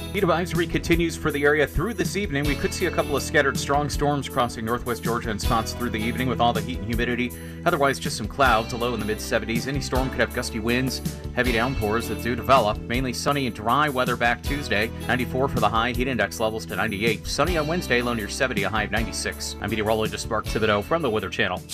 Heat advisory continues for the area through this evening. We could see a couple of scattered strong storms crossing northwest Georgia in spots through the evening with all the heat and humidity. Otherwise, just some clouds, a low in the mid-70s. Any storm could have gusty winds, heavy downpours that do develop. Mainly sunny and dry weather back Tuesday. 94 for the high, heat index levels to 98. Sunny on Wednesday, low near 70, a high of 96. I'm meteorologist Mark Thibodeau from the Weather Channel.